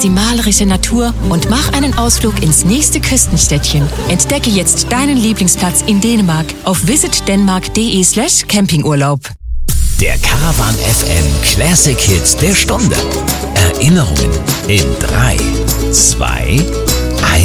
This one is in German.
die malerische Natur und mach einen Ausflug ins nächste Küstenstädtchen. Entdecke jetzt deinen Lieblingsplatz in Dänemark auf visitdenmark.de/campingurlaub. Der Caravan FM Classic Hits der Stunde. Erinnerungen in 3, 2,